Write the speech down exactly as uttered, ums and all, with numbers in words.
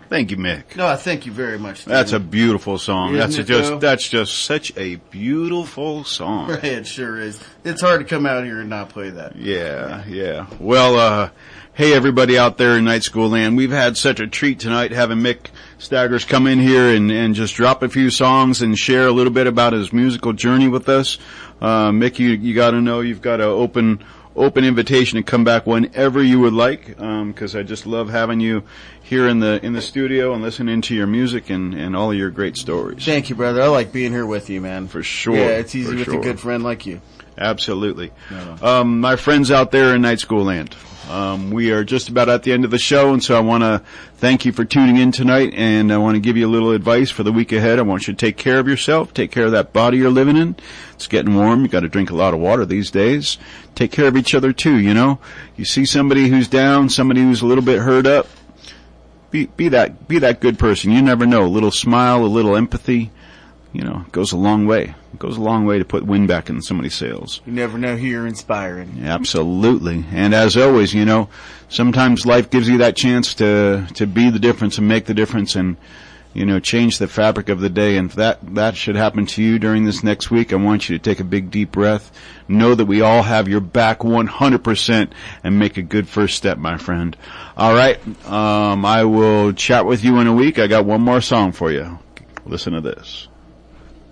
Thank you, Mick. No, thank you very much, Steven. That's a beautiful song. Isn't that's it, just though? that's just such a beautiful song. Right, it sure is. It's hard to come out here and not play that. Yeah, yeah. Well, uh, hey everybody out there in Night School Land. We've had such a treat tonight having Mick Staggers come in here and, and just drop a few songs and share a little bit about his musical journey with us. Uh, Mick, you, you gotta know you've got an open, open invitation to come back whenever you would like, um, cause I just love having you here in the, in the studio and listening to your music and, and all of your great stories. Thank you, brother. I like being here with you, man. For sure. Yeah, it's easy for with sure. a good friend like you. Absolutely. No, no. Um, my friends out there in Night School Land, um, we are just about at the end of the show, and so I want to thank you for tuning in tonight, and I want to give you a little advice for the week ahead. I want you to take care of yourself, take care of that body you're living in. It's getting warm. You got to drink a lot of water these days. Take care of each other too, you know. You see somebody who's down, somebody who's a little bit hurt up, be, be that, be that good person. You never know. A little smile, a little empathy, you know, goes a long way. It goes a long way to put wind back in somebody's sails. You never know who you're inspiring. Absolutely. And as always, you know, sometimes life gives you that chance to, to be the difference and make the difference and, you know, change the fabric of the day. And if that, that should happen to you during this next week, I want you to take a big deep breath. Know that we all have your back one hundred percent and make a good first step, my friend. All right. Um, I will chat with you in a week. I got one more song for you. Listen to this.